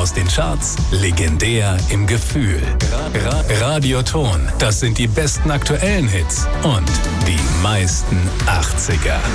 aus den Charts, legendär im Gefühl. Radioton, das sind die besten aktuellen Hits und die meisten 80er.